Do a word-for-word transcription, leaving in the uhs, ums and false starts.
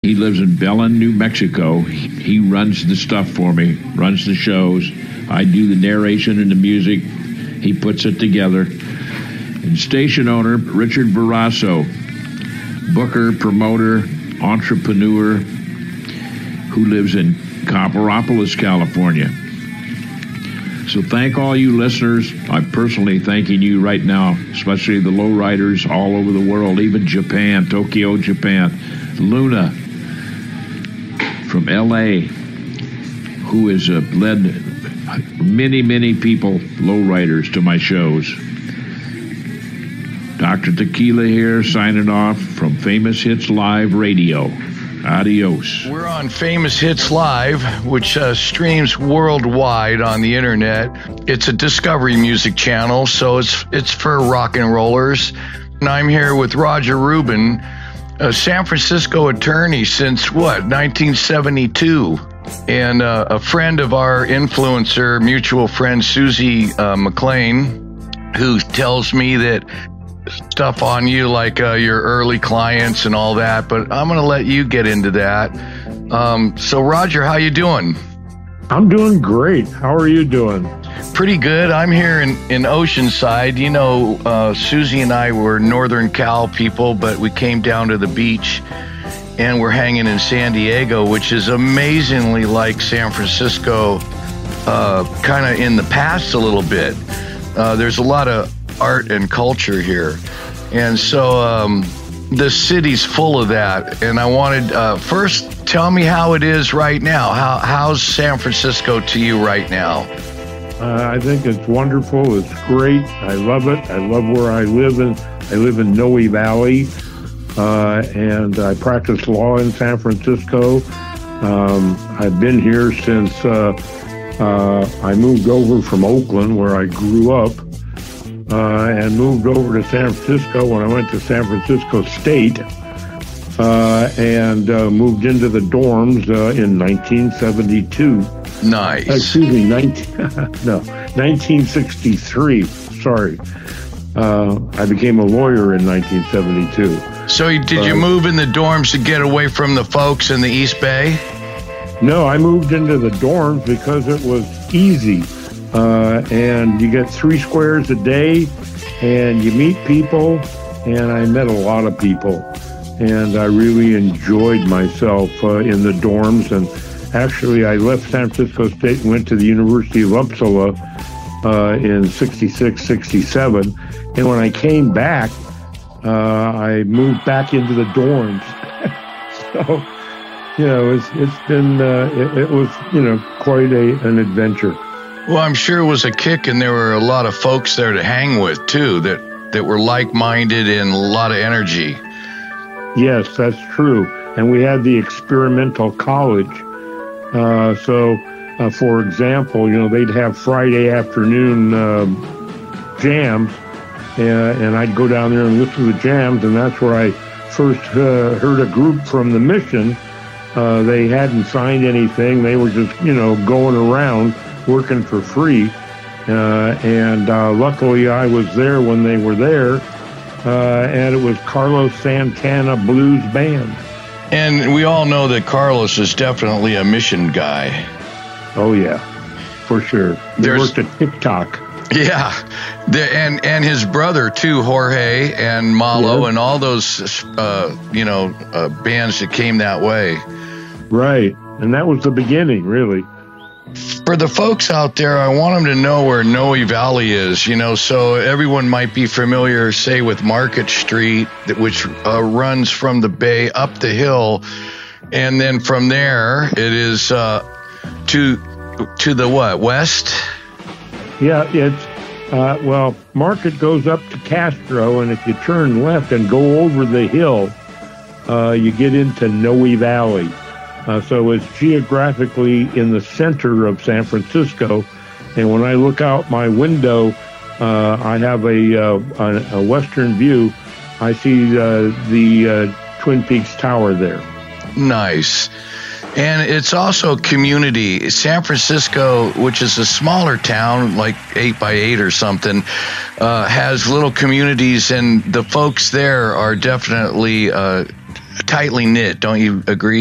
He lives in Belen, New Mexico. He, he runs the stuff for me, runs the shows. I do the narration and the music. He puts it together. And station owner, Richard Barrasso, booker, promoter, entrepreneur, who lives in Copperopolis, California. So thank all you listeners. I'm personally thanking you right now, especially the lowriders all over the world, even Japan, Tokyo, Japan. Luna from L A, who has uh, led many, many people, lowriders, to my shows. Doctor Tequila here, signing off from Famous Hits Live Radio. Adios. We're on Famous Hits Live, which uh, streams worldwide on the internet. It's a Discovery Music channel, so it's it's for rock and rollers. And I'm here with Roger Rubin, a San Francisco attorney since, what, nineteen seventy-two, and uh, a friend of our influencer, mutual friend Susie uh, McLean, who tells me that stuff on you, like uh, your early clients and all that, but I'm going to let you get into that. Um, so, Roger, how you doing? I'm doing great. How are you doing? Pretty good. I'm here in, in Oceanside. You know, uh, Susie and I were Northern Cal people, but we came down to the beach, and we're hanging in San Diego, which is amazingly like San Francisco, uh, kind of in the past a little bit. Uh, there's a lot of art and culture here, and so um, the city's full of that. And I wanted uh, first, tell me how it is right now. How how's San Francisco to you right now? Uh, I think it's wonderful. It's great. I love it. I love where I live in. I live in Noe Valley, uh, and I practice law in San Francisco. Um, I've been here since uh, uh, I moved over from Oakland, where I grew up. Uh, and moved over to San Francisco when I went to San Francisco State, uh, and uh, moved into the dorms uh, in nineteen seventy-two. Nice. Excuse me, nineteen, no, nineteen sixty-three. Sorry. Uh, I became a lawyer in nineteen seventy-two. So did uh, you move in the dorms to get away from the folks in the East Bay? No, I moved into the dorms because it was easy. Uh, and you get three squares a day, and you meet people, and I met a lot of people, and I really enjoyed myself uh, in the dorms. And actually, I left San Francisco State and went to the University of Uppsala uh, in sixty-six, sixty-seven, and when I came back, uh, I moved back into the dorms. So, you know, it's, it's been, uh, it, it was, you know, quite a, an adventure. Well, I'm sure it was a kick, and there were a lot of folks there to hang with, too, that, that were like-minded and a lot of energy. Yes, that's true. And we had the experimental college. Uh, so, uh, for example, you know, they'd have Friday afternoon uh, jams, uh, and I'd go down there and listen to the jams, and that's where I first uh, heard a group from the Mission. Uh, they hadn't signed anything. They were just, you know, going around working for free, uh, and uh, luckily I was there when they were there, uh, and it was Carlos Santana Blues Band. And we all know that Carlos is definitely a Mission guy. Oh yeah, for sure. They There's, worked at TikTok. Yeah, the, and and his brother too, Jorge and Malo, yeah. and all those uh, you know uh, bands that came that way. Right, and that was the beginning, really. For the folks out there, I want them to know where Noe Valley is, you know, so everyone might be familiar, say, with Market Street, which uh, runs from the bay up the hill, and then from there, it is uh, to to the what, west? Yeah, it's, uh, well, Market goes up to Castro, and if you turn left and go over the hill, uh, you get into Noe Valley. Uh, so it's geographically in the center of San Francisco. And when I look out my window, uh, I have a, uh, a, a western view. I see uh, the uh, Twin Peaks Tower there. Nice. And it's also community. San Francisco, which is a smaller town, like eight by eight or something, uh, has little communities, and the folks there are definitely uh, tightly knit. Don't you agree?